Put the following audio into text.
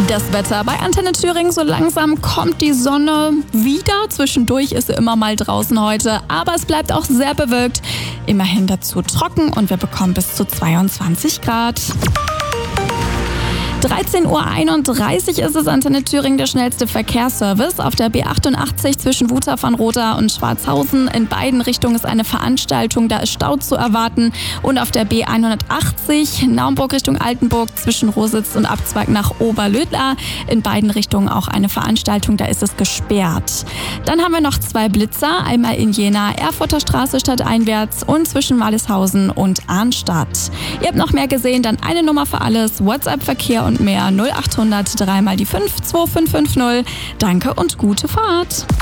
Das Wetter bei Antenne Thüringen, so langsam kommt die Sonne wieder. Zwischendurch ist sie immer mal draußen heute, aber es bleibt auch sehr bewölkt. Immerhin dazu trocken und wir bekommen bis zu 22 Grad. 13.31 Uhr ist es, Antenne Thüringen, der schnellste Verkehrsservice. Auf der B88 zwischen Wutach-Van-Rother und Schwarzhausen in beiden Richtungen ist eine Veranstaltung, da ist Stau zu erwarten. Und auf der B180 Naumburg Richtung Altenburg zwischen Rositz und Abzweig nach Oberlödla in beiden Richtungen auch eine Veranstaltung, da ist es gesperrt. Dann haben wir noch 2 Blitzer, einmal in Jena, Erfurter Straße stadteinwärts und zwischen Walishausen und Arnstadt. Ihr habt noch mehr gesehen, dann eine Nummer für alles, WhatsApp-Verkehr und mehr 0800 3 mal die 5 2550. Danke und gute Fahrt.